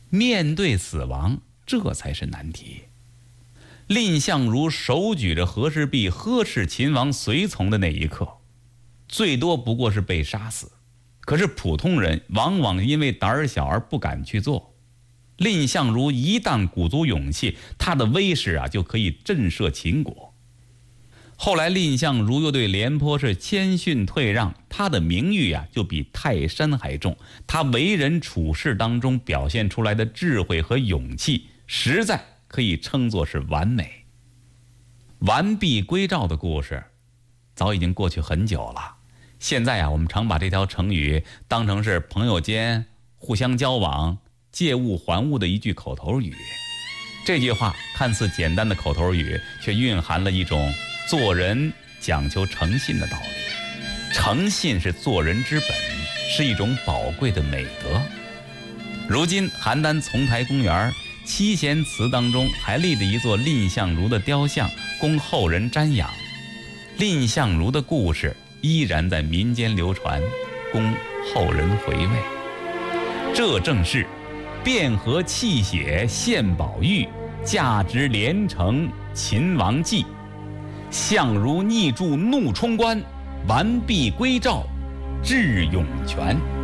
面对死亡，这才是难题。蔺相如手举着和氏璧呵斥秦王随从的那一刻，最多不过是被杀死，可是普通人往往因为胆儿小而不敢去做。蔺相如一旦鼓足勇气，他的威势就可以震慑秦国。后来蔺相如又对廉颇是谦逊退让，他的名誉就比泰山还重。他为人处事当中表现出来的智慧和勇气，实在可以称作是完美。完璧归赵的故事早已经过去很久了，现在我们常把这条成语当成是朋友间互相交往借物还物的一句口头语。这句话看似简单的口头语，却蕴含了一种做人讲求诚信的道理。诚信是做人之本，是一种宝贵的美德。如今邯郸丛台公园七贤祠当中还立着一座蔺相如的雕像，供后人瞻仰。蔺相如的故事依然在民间流传，供后人回味。这正是汴河泣血献宝玉，价值连城秦王记。相如逆柱怒冲冠，完璧归赵致涌泉。